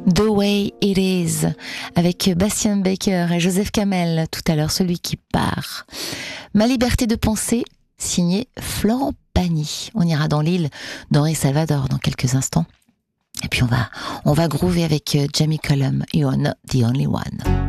The Way It Is, avec Bastien Baker et Joseph Kamel, tout à l'heure, celui qui part. Ma liberté de penser, signé Florent Pagny. On ira dans l'île d'Henri Salvador dans quelques instants. Et puis on va groover avec Jamie Cullum, You're Not the Only One.